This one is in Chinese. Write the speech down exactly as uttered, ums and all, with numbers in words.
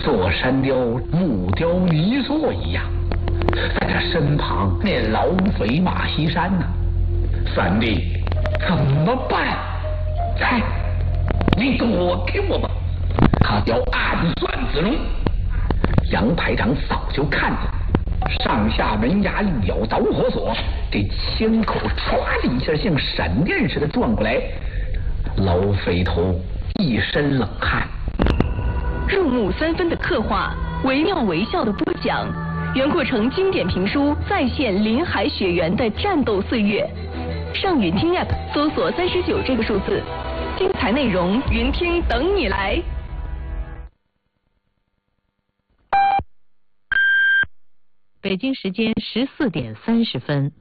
座山雕木雕泥塑一样，在这身旁那老匪马锡山呢、啊。三弟，怎么办？猜，你躲给我吧。他要暗算子龙。杨排长早就看见，上下门牙一咬导火索，这枪口唰的一下像闪电似的转过来。老匪头一身冷汗。 入木三分的刻画，惟妙惟肖的播讲，袁阔成经典评书再现林海雪原的战斗岁月。上云听 App 搜索三十九这个数字，精彩内容云听等你来。 北京时间十四点三十分。